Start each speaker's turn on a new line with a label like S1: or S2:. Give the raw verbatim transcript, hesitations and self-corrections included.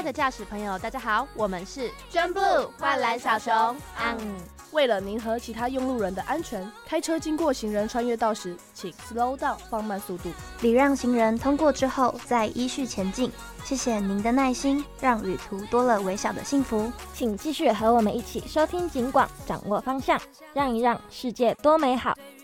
S1: 的驾驶朋友，大家好，我们是
S2: 真布换来小熊。
S3: 嗯，为了您和其他用路人的安全，开车经过行人穿越道时，请 slow down 放慢速度，
S4: 礼让行人通过之后再依序前进。谢谢您的耐心，让旅途多了微小的幸福。
S2: 请继续和我们一起收听警广，掌握方向，让一让世界多美好。